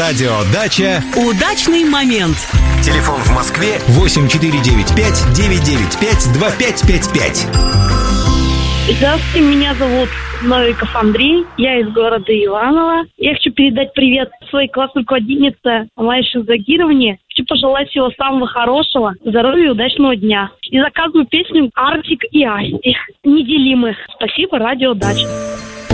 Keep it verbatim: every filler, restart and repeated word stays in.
Радио Дача. Удачный момент. Телефон в Москве восемь четыре девять пять девять девять пять два пять пять пять. Здравствуйте, меня зовут Новиков Андрей, я из города Иваново. Я хочу передать привет своей классной руководительнице Майше Загировне. Хочу пожелать всего самого хорошего, здоровья и удачного дня. И заказываю песню «Артик и Асти». Неделимы. Спасибо, Радио Дача.